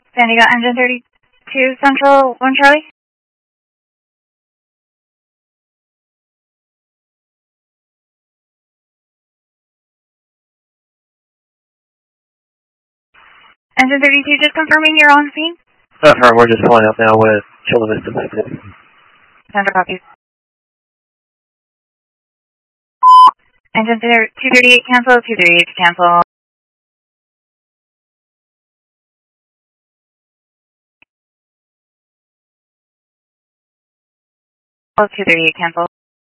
San Diego Engine 32 Central 1 Charlie. Engine 32, just confirming you're on scene. Affirm, we're just pulling up now with Chula Vista Method. Sender copies. Engine 238 cancel, 238 cancel. 238 cancel.